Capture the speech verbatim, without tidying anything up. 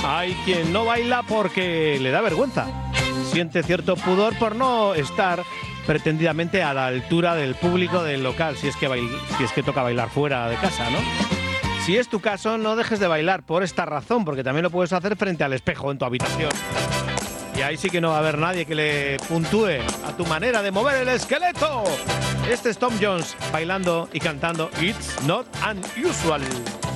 Hay quien no baila porque le da vergüenza. Siente cierto pudor por no estar pretendidamente a la altura del público del local, si es que bail- si es que toca bailar fuera de casa, ¿no? Si es tu caso, no dejes de bailar por esta razón, porque también lo puedes hacer frente al espejo en tu habitación. Y ahí sí que no va a haber nadie que le puntúe a tu manera de mover el esqueleto. Este es Tom Jones bailando y cantando It's Not Unusual.